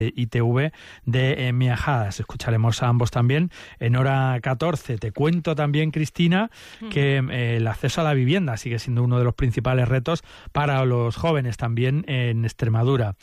ITV de Miajadas. Escucharemos a ambos también en hora 14. Te cuento también, Cristina, que el acceso a la vivienda sigue siendo uno de los principales retos para los jóvenes también en Extremadura.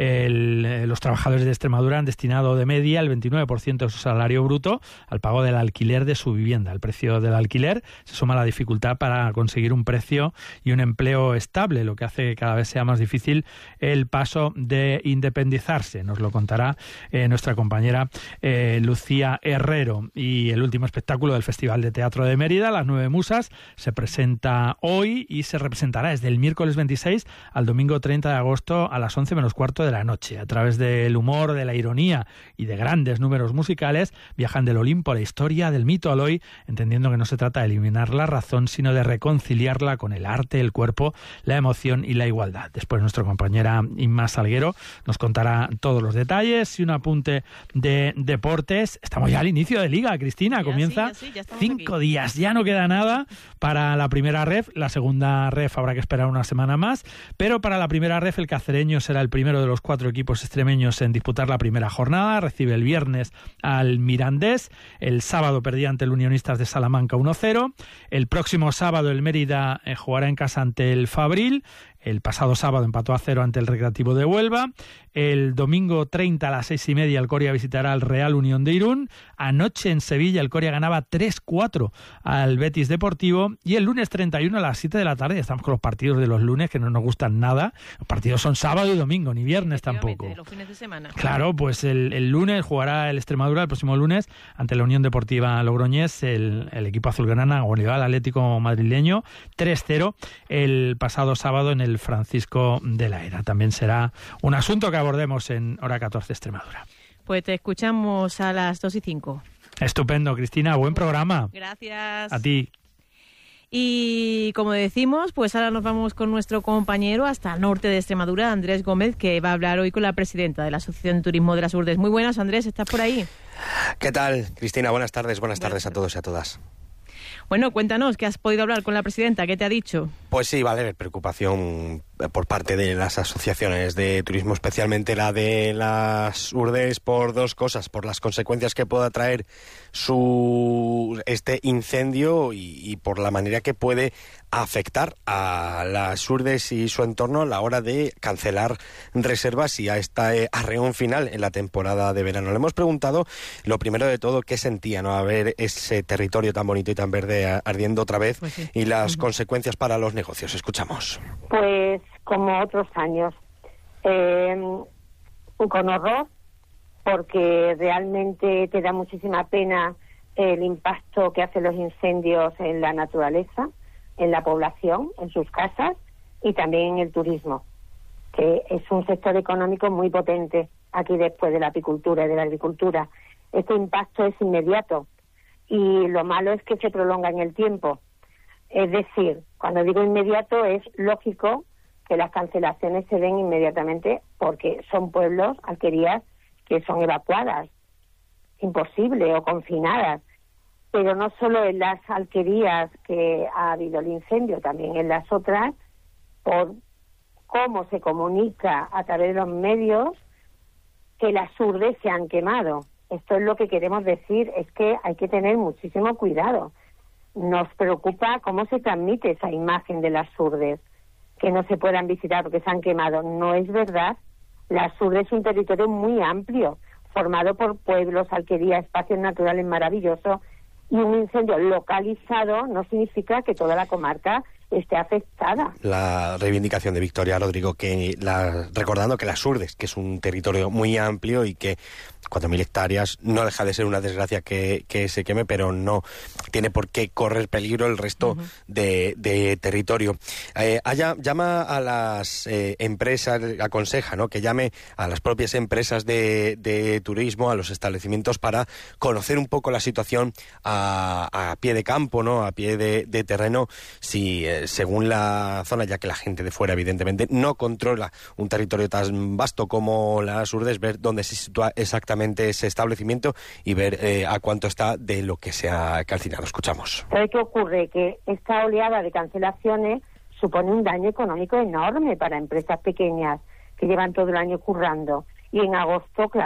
Los trabajadores de Extremadura han destinado de media el 29% de su salario bruto al pago del alquiler de su vivienda. El precio del alquiler se suma a la dificultad para conseguir un precio y un empleo estable, lo que hace que cada vez sea más difícil el paso de independizarse. Nos lo contará nuestra compañera Lucía Herrero. Y el último espectáculo del Festival de Teatro de Mérida, Las Nueve Musas, se presenta hoy y se representará desde el miércoles 26 al domingo 30 de agosto a las 11 menos cuarto de la noche. A través del humor, de la ironía y de grandes números musicales, viajan del Olimpo a la historia, del mito al hoy, entendiendo que no se trata de eliminar la razón, sino de reconciliarla con el arte, el cuerpo, la emoción y la igualdad. Después nuestra compañera Inma Salguero nos contará todos los detalles y un apunte de deportes. Estamos ya al inicio de Liga, Cristina. Comienza 5 días. Ya no queda nada para la primera ref. La segunda ref habrá que esperar una semana más. Pero para la primera ref el Cacereño será el primero de los 4 equipos extremeños en disputar la primera jornada. Recibe el viernes al Mirandés. El sábado perdía ante el Unionistas de Salamanca 1-0. El próximo sábado el Mérida jugará en casa ante el Fabril. El pasado sábado empató a 0 ante el Recreativo de Huelva. El domingo 30 a las 6:30 el Coria visitará al Real Unión de Irún. Anoche en Sevilla el Coria ganaba 3-4 al Betis Deportivo. Y el lunes 31 a las 7 de la tarde, estamos con los partidos de los lunes que no nos gustan nada. Los partidos son sábado y domingo, ni viernes tampoco. Los fines de semana. Claro, pues el lunes jugará el Extremadura, el próximo lunes, ante la Unión Deportiva Logroñés. El equipo azulgrana goleó al Atlético madrileño 3-0 el pasado sábado en el Francisco de la Era. También será un asunto que abordemos en hora 14 Extremadura. Pues te escuchamos a las 2:05. Estupendo, Cristina, buen programa. Gracias. A ti. Y como decimos, pues ahora nos vamos con nuestro compañero hasta el norte de Extremadura, Andrés Gómez, que va a hablar hoy con la presidenta de la Asociación de Turismo de las Urdes. Muy buenas, Andrés, ¿estás por ahí? ¿Qué tal, Cristina? Buenas tardes a todos y a todas. Bueno, cuéntanos, ¿qué has podido hablar con la presidenta? ¿Qué te ha dicho? Pues sí, va a haber preocupación por parte de las asociaciones de turismo, especialmente la de las Urdes, por dos cosas: por las consecuencias que pueda traer este incendio y por la manera que puede afectar a las Urdes y su entorno a la hora de cancelar reservas y a este arreón final en la temporada de verano. Le hemos preguntado, lo primero de todo, qué sentía, ¿no?, a ver ese territorio tan bonito y tan verde ardiendo otra vez, pues sí, y las consecuencias para los negocios. Escuchamos. Pues como otros años, con horror, porque realmente te da muchísima pena el impacto que hacen los incendios en la naturaleza, en la población, en sus casas y también en el turismo, que es un sector económico muy potente aquí después de la apicultura y de la agricultura. Este impacto es inmediato y lo malo es que se prolonga en el tiempo. Es decir, cuando digo inmediato es lógico que las cancelaciones se den inmediatamente porque son pueblos, alquerías, que son evacuadas, imposible, o confinadas. Pero no solo en las alquerías que ha habido el incendio, también en las otras, por cómo se comunica a través de los medios que las urdes se han quemado. Esto es lo que queremos decir, es que hay que tener muchísimo cuidado. Nos preocupa cómo se transmite esa imagen de las urdes, que no se puedan visitar porque se han quemado. No es verdad. Las Urdes es un territorio muy amplio, formado por pueblos, alquerías, espacios naturales maravillosos, y un incendio localizado no significa que toda la comarca esté afectada. La reivindicación de Victoria Rodrigo, recordando que las Urdes, que es un territorio muy amplio y que 4.000 hectáreas no deja de ser una desgracia que se queme, pero no tiene por qué correr peligro el resto de territorio. Llama a las empresas, aconseja, ¿no?, que llame a las propias empresas de turismo, a los establecimientos, para conocer un poco la situación a pie de campo, ¿no?, a pie de terreno, si según la zona, ya que la gente de fuera evidentemente no controla un territorio tan vasto como las Urdes, ver dónde se sitúa exactamente ese establecimiento y ver a cuánto está de lo que se ha calcinado. Escuchamos. ¿Pero qué ocurre? Que esta oleada de cancelaciones supone un daño económico enorme para empresas pequeñas que llevan todo el año currando y en agosto, claro,